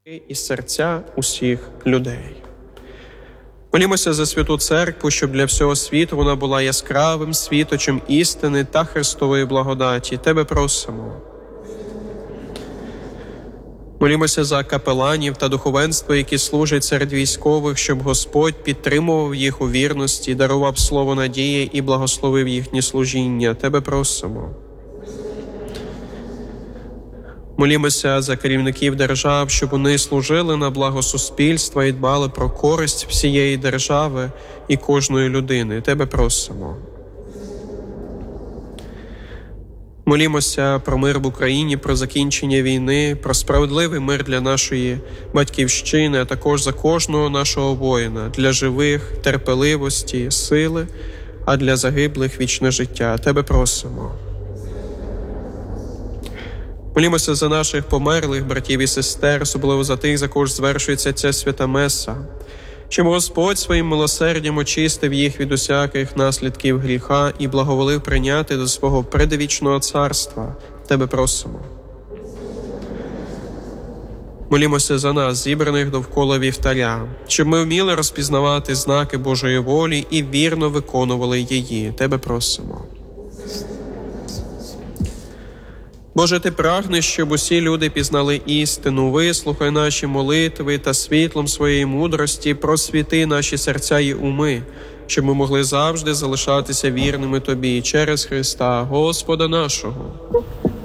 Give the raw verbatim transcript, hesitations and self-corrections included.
і серця усіх людей. Молімося за Святу Церкву, щоб для всього світу вона була яскравим світочем істини та Христової благодаті. Тебе просимо. Молімося за капеланів та духовенство, які служать серед військових, щоб Господь підтримував їх у вірності, дарував слово надії і благословив їхнє служіння. Тебе просимо. Молімося за керівників держав, щоб вони служили на благо суспільства і дбали про користь всієї держави і кожної людини. Тебе просимо. Молімося про мир в Україні, про закінчення війни, про справедливий мир для нашої батьківщини, а також за кожного нашого воїна, для живих терпеливості, сили, а для загиблих вічне життя. Тебе просимо. Молімося за наших померлих братів і сестер, особливо за тих, за кого ж звершується ця свята меса, щоб Господь своїм милосердям очистив їх від усяких наслідків гріха і благоволив прийняти до свого предвічного царства. Тебе просимо. Молімося за нас, зібраних довкола вівтаря, щоб ми вміли розпізнавати знаки Божої волі і вірно виконували її. Тебе просимо. Боже, Ти прагнеш, щоб усі люди пізнали істину. Вислухай наші молитви та світлом своєї мудрості просвіти наші серця і уми, щоб ми могли завжди залишатися вірними Тобі через Христа, Господа нашого.